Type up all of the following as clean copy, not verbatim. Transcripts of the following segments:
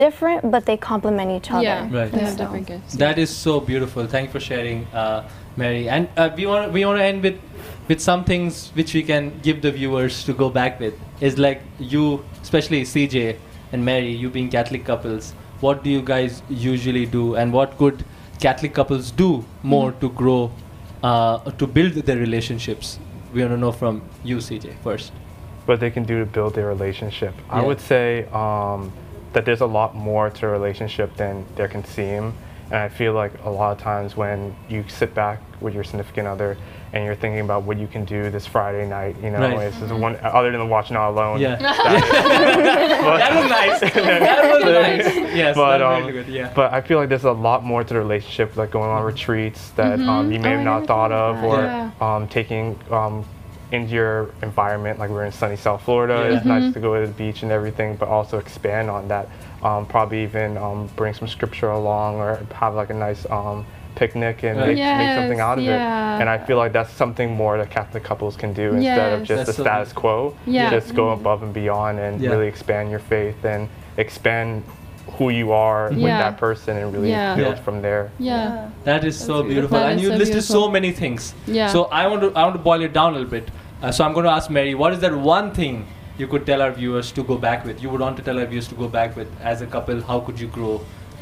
different, but they complement each other. Yeah, Right. they have So- different gifts. That is so beautiful. Thank you for sharing, Mary. And we want to end with some things which we can give the viewers to go back with. Is like you, especially CJ and Mary, you being Catholic couples. What do you guys usually do, and what could Catholic couples do more to grow, to build their relationships? We want to know from you, CJ, first. What they can do to build their relationship. I Yeah. would say that there's a lot more to a relationship than there can seem. And I feel like a lot of times when you sit back with your significant other and you're thinking about what you can do this Friday night, you know, Right. it's just one other than watching Not Alone. Yeah. But, That was nice. That was nice. Yes, but, that was really good. Yeah. but I feel like there's a lot more to the relationship, like going on retreats that you may Oh, have I not never thought thought of, of or that. taking into your environment, like we're in sunny South Florida. Yeah. It's nice to go to the beach and everything, but also expand on that. Probably even bring some scripture along, or have like a nice picnic and Right. make something out of yeah. it. And I feel like that's something more that Catholic couples can do instead of Yes. just That's the so status quo. Yeah. Just go above and beyond and Yeah. really expand your faith and expand who you are with Yeah. that person and really Yeah. build Yeah. from there. Yeah. That is so beautiful, That and is you so listed so beautiful. many things. Yeah. So I want to boil it down a little bit. So I'm going to ask Mary, what is that one thing you could tell our viewers to go back with? You would want to tell our viewers to go back with as a couple. How could you grow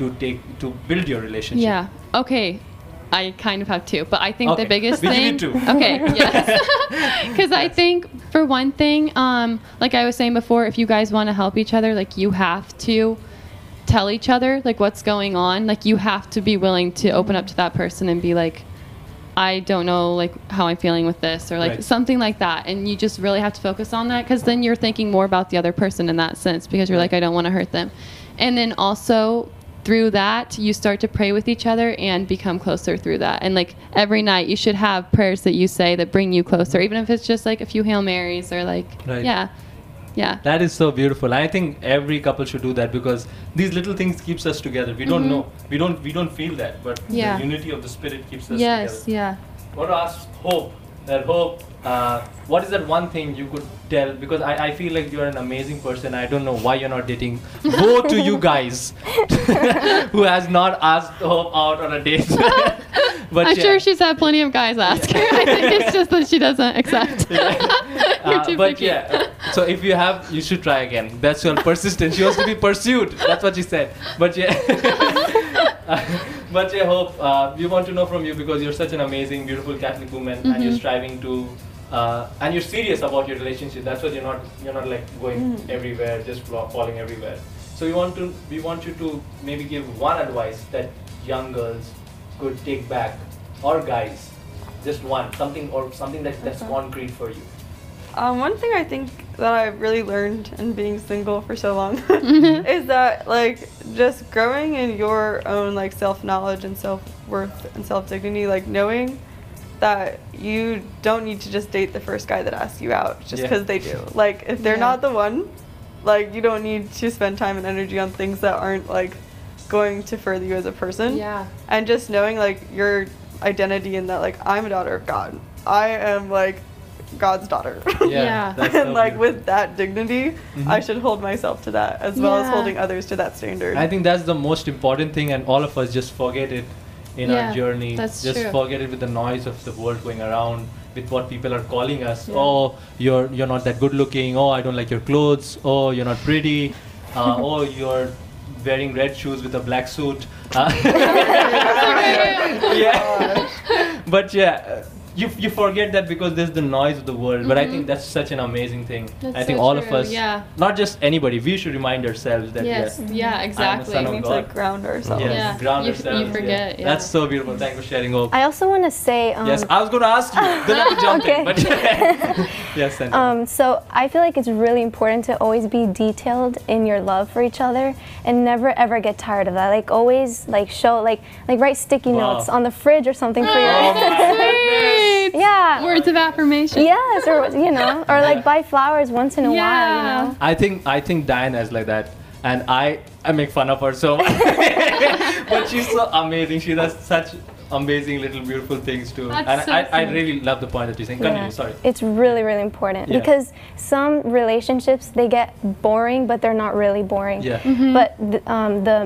to build your relationship? Yeah. Okay. I kind of have two, but I think Okay. the biggest We'll give thing. you two. Okay. Yes. Because I think for one thing, like I was saying before, if you guys want to help each other, like you have to tell each other like what's going on. Like you have to be willing to open up to that person and be like, I don't know like how I'm feeling with this, or like Right. something like that. And you just really have to focus on that, because then you're thinking more about the other person in that sense, because you're like, I don't want to hurt them. And then also through that, you start to pray with each other and become closer through that. And like every night you should have prayers that you say that bring you closer, even if it's just like a few Hail Marys or like, Right. yeah. That is so beautiful. I think every couple should do that, because these little things keeps us together. We don't know. We don't feel that, but Yeah. the unity of the spirit keeps us Yes, together. yeah. I want to ask Hope. What is that one thing you could tell? Because I feel like you're an amazing person. I don't know why you're not dating. Go to you guys who has not asked Hope out on a date. But I'm yeah. sure she's had plenty of guys ask her. I think it's just that she doesn't accept. You're too But picky. yeah, so if you have, you should try again. That's your persistence. She wants to be pursued. That's what she said. But yeah, but yeah, Hope, we want to know from you, because you're such an amazing, beautiful Catholic woman, and you're striving to, and you're serious about your relationship. That's why you're not like going everywhere, just falling everywhere. So we want you to maybe give one advice that young girls could take back, or guys, just one, something that's concrete for you. One thing I think that I've really learned in being single for so long is that like just growing in your own like self-knowledge and self-worth and self-dignity, like knowing that you don't need to just date the first guy that asks you out just Yeah. because they do. Like if they're Yeah. not the one, like you don't need to spend time and energy on things that aren't like going to further you as a person. Yeah. And just knowing like your identity in that, like I'm a daughter of God. I am like God's daughter. Yeah. That's And so like beautiful. with that dignity, I should hold myself to that as well as Yeah. holding others to that standard. I think that's the most important thing, and all of us just forget it in Yeah, our journey. that's just true. forget it with the noise of the world going around, with what people are calling us. Yeah. Oh, you're not that good looking. Oh, I don't like your clothes. Oh, you're not pretty. Oh, you're wearing red shoes with a black suit. Yeah. But yeah. You forget that because there's the noise of the world, but I think that's such an amazing thing. That's I think so all of true, us, yeah. not just anybody, we should remind ourselves that Yes. yeah, Yeah. Exactly. son we of need to God. like ground ourselves. Yes, Yeah. ground You- ourselves. you forget, yeah. That's so beautiful. Thanks for sharing, Hope. I also want to say. Yes, I was going to ask you. Don't have to jump in. Okay. But yes, Sandra. So I feel like it's really important to always be detailed in your love for each other, and never ever get tired of that. Like always, like show, like write sticky Wow. notes on the fridge or something for Oh your. my goodness. Yeah. Words of affirmation. Yes, or or like buy flowers once in a while. Yeah. You know. I think Diana is like that. and I make fun of her so much. But she's so amazing. She does such amazing little beautiful things too. That's And so I sweet. really love the point that you're saying. Continue, sorry. It's really, really important Yeah. because some relationships, they get boring, but they're not really boring. Yeah. But the